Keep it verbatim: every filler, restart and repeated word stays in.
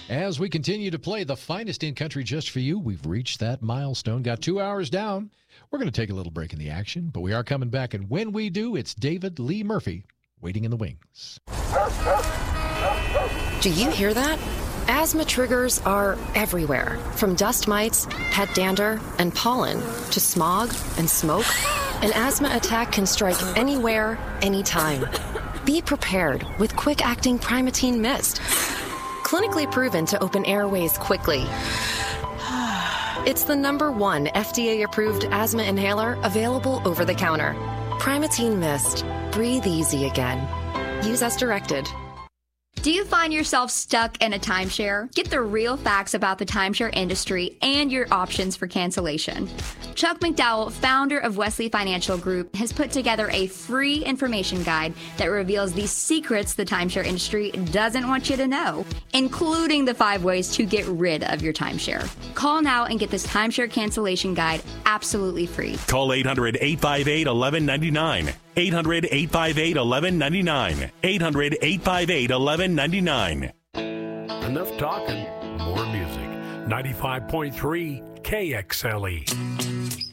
As we continue to play the finest in country just for you, we've reached that milestone. Got two hours down. We're going to take a little break in the action, but we are coming back. And when we do, it's David Lee Murphy waiting in the wings. Do you hear that? Asthma triggers are everywhere, from dust mites, pet dander, and pollen, to smog and smoke. An asthma attack can strike anywhere, anytime. Be prepared with quick-acting Primatene Mist. Clinically proven to open airways quickly. It's the number one F D A-approved asthma inhaler available over the counter. Primatene Mist. Breathe easy again. Use as directed. Do you find yourself stuck in a timeshare? Get the real facts about the timeshare industry and your options for cancellation. Chuck McDowell, founder of Wesley Financial Group, has put together a free information guide that reveals the secrets the timeshare industry doesn't want you to know, including the five ways to get rid of your timeshare. Call now and get this timeshare cancellation guide absolutely free. Call eight hundred, eight five eight, one one nine nine. eight hundred, eight five eight, one one nine nine. eight hundred, eight five eight, one one nine nine. Enough talking, more music. ninety-five point three K X L E.